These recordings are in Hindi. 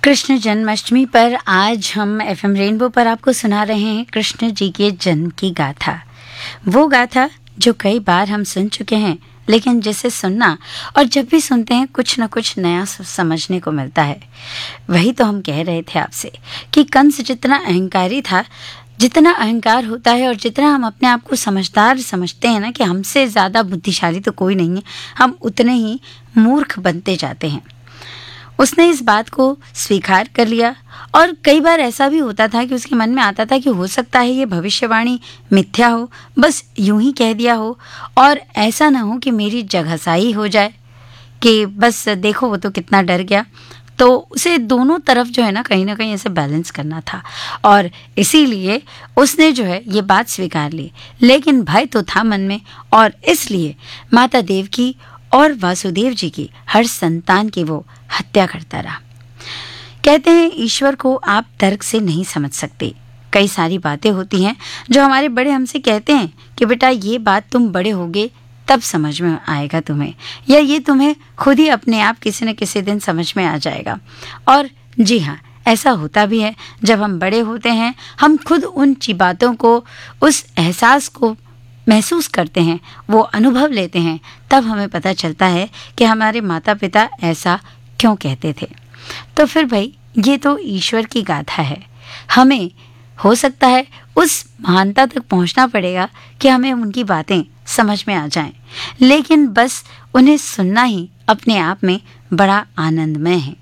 कृष्ण जन्माष्टमी पर आज हम एफएम रेनबो पर आपको सुना रहे हैं कृष्ण जी के जन्म की गाथा। वो गाथा जो कई बार हम सुन चुके हैं, लेकिन जिसे सुनना और जब भी सुनते हैं कुछ न कुछ नया समझने को मिलता है। वही तो हम कह रहे थे आपसे कि कंस जितना अहंकारी था, जितना अहंकार होता है और जितना हम अपने आप को समझदार समझते हैं ना कि हमसे ज़्यादा बुद्धिशाली तो कोई नहीं है, हम उतने ही मूर्ख बनते जाते हैं। उसने इस बात को स्वीकार कर लिया और कई बार ऐसा भी होता था कि उसके मन में आता था कि हो सकता है ये भविष्यवाणी मिथ्या हो, बस यूं ही कह दिया हो और ऐसा ना हो कि मेरी जगहसाई हो जाए कि बस देखो वो तो कितना डर गया। तो उसे दोनों तरफ जो है ना कहीं ऐसे बैलेंस करना था और इसीलिए उसने जो है ये बात स्वीकार ली, लेकिन भय तो था मन में और इसलिए माता देवकी और वासुदेव जी की हर संतान की वो हत्या करता रहा। कहते हैं ईश्वर को आप तर्क से नहीं समझ सकते। कई सारी बातें होती हैं जो हमारे बड़े हमसे कहते हैं कि बेटा ये बात तुम बड़े होगे तब समझ में आएगा तुम्हें, या ये तुम्हें खुद ही अपने आप किसी न किसी दिन समझ में आ जाएगा। और जी हाँ, ऐसा होता भी है। जब हम बड़े होते हैं हम खुद उन बातों को, उस एहसास को महसूस करते हैं, वो अनुभव लेते हैं, तब हमें पता चलता है कि हमारे माता पिता ऐसा क्यों कहते थे। तो फिर भाई ये तो ईश्वर की गाथा है। हमें हो सकता है उस महानता तक पहुंचना पड़ेगा कि हमें उनकी बातें समझ में आ जाएं, लेकिन बस उन्हें सुनना ही अपने आप में बड़ा आनंदमय है।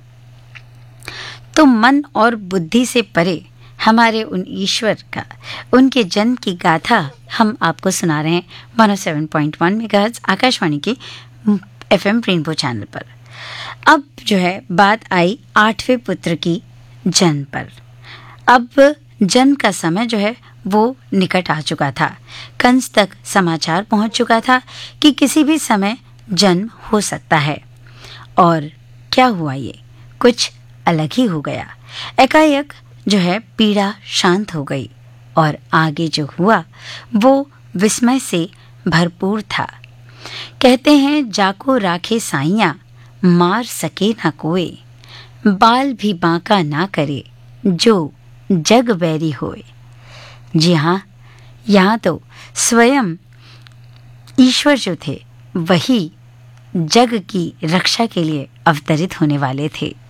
तो मन और बुद्धि से परे हमारे उन ईश्वर का, उनके जन्म की गाथा हम आपको सुना रहे हैं 107.1 मेगाहर्ट्ज़ आकाशवाणी के एफएम रेनबो चैनल पर। अब जो है बात आई 8वें पुत्र की जन्म पर। अब जन्म का समय जो है वो निकट आ चुका था। कंस तक समाचार पहुंच चुका था कि किसी भी समय जन्म हो सकता है। और क्या हुआ, ये कुछ अलग ही हो गया। एकाएक जो है पीड़ा शांत हो गई और आगे जो हुआ वो विस्मय से भरपूर था। कहते हैं जाको राखे साइयां, मार सके ना कोई, बाल भी बांका ना करे, जो जग बैरी होए। जी हाँ, यहाँ तो स्वयं ईश्वर जो थे वही जग की रक्षा के लिए अवतरित होने वाले थे।